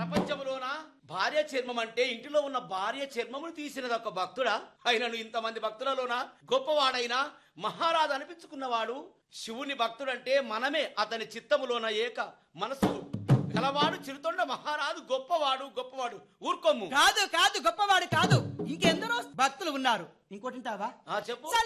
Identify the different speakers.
Speaker 1: ప్రపంచంలోన భార్య చర్మం అంటే ఇంటిలో ఉన్న భార్య చర్మమును తీసినది ఒక భక్తుడా? అయినను ఇంతమంది భక్తులలోన గొప్పవాడైనా మహారాజు అనిపించుకున్నవాడు శివుని భక్తుడంటే మనమే. అతని చిత్తములోన ఏక మనసు గలవాడు చిరుతొండ మహారాజు గొప్పవాడు. గొప్పవాడు ఊరుకోము.
Speaker 2: కాదు కాదు, గొప్పవాడు కాదు. ఇంకెందరో భక్తులు ఉన్నారు. ఇంకోటి
Speaker 1: చెప్పు.